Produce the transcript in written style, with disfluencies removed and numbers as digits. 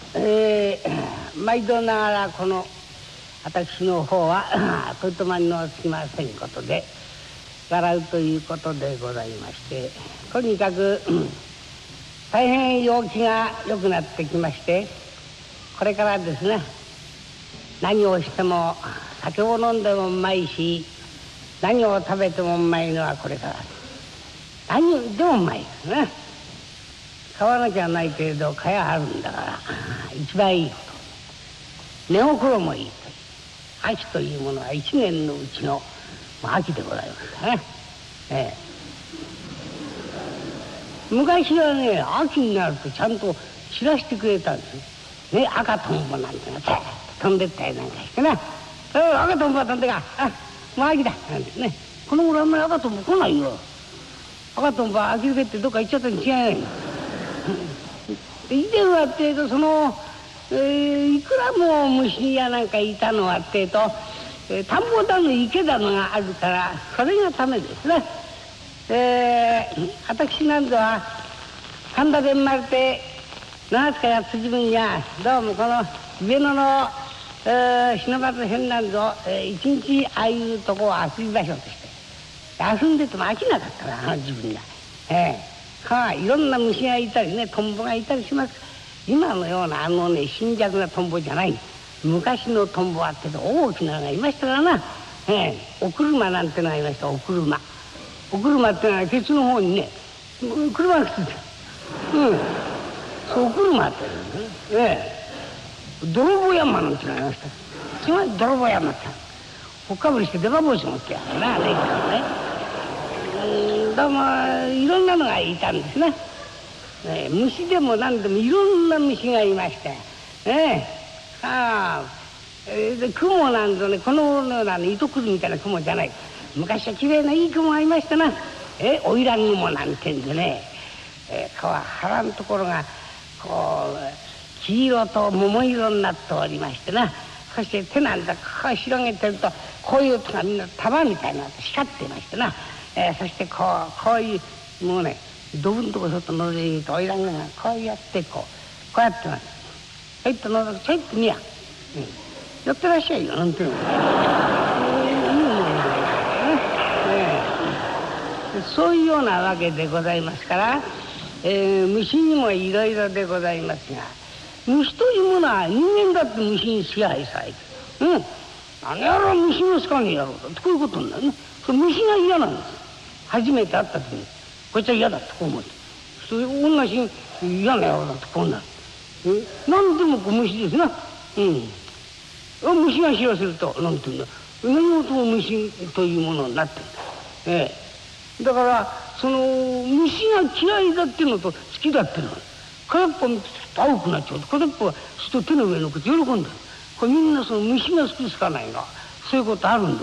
毎度ながらこの私の方はとてものつきませんことで笑うということでございまして、とにかく大変陽気が良くなってきまして、これからですね、何をしても酒を飲んでもうまいし、何を食べてもうまいのはこれから、何でもうまいですね。買わなきゃないけれど買やあるんだから一番いいこと。寝心もいいという。秋というものは一年のうちの秋でございますからね。昔はね、秋になるとちゃんと知らせてくれたんですね。赤とんぼなんてのがずっと飛んでったりなんかしてな、赤とんぼは飛んでか、もう秋だなんてね。この頃あんまり赤とんぼ来ないよ。赤とんぼは秋抜けってどっか行っちゃったに違いない。以前はってえといくらも虫やなんかいたのはってえと、田んぼだの池だのがあるからそれがためですね。私なんぞは神田で生まれて7つか8つ分にはどうもこの上野の篠松辺なんぞ一日ああいうとこを遊び場所として遊んでても飽きなかったな、自分が。いろんな虫がいたりね、トンボがいたりします。今のような新弱なトンボじゃない。昔のトンボはって大きなのがいましたからな。お車なんてのがいました。お車ってのはケツの方にね車がついてる。そうお車ってね。泥棒山なんてのがいました。つまり泥棒山ってほっかぶりして出刃帽子持ってやるな、ね。どうもいろんなのがいたんですね。虫でも何でもいろんな虫がいまして、雲なんぞね、このような糸くずみたいな雲じゃない。昔はきれいないい雲がいましたな。花魁雲なんてんでね、腹のところがこう黄色と桃色になっておりましてな。そして手なんざこう広げてるとこういうとがみんな束みたいなのが光っていましてな。そしてこういうもうね、ドブのとこ外覗いて花魁がこうやってこうやってます。ちょいと覗く、ちょいっと見や、寄ってらっしゃいよなんていうの。そういうようなわけでございますから、虫にもいろいろでございますが、虫というものは人間だって虫に支配されてる。何やら虫の好かねえやろうだとこういうことになるね。それ虫が嫌なんです。初めて会った時にこいつは嫌だとこう思って、それ同じ嫌な野郎だとこうなる。何でも虫ですな。虫が知らせるとなんていうんだ、何事も虫というものになってるんだ。だからその虫が嫌いだっていうのと好きだっていうのは片っぽ見て青くなっちゃうと片っぽはすると手の上の口喜んでる。これみんなその虫が好き好かないがそういうことあるんだ。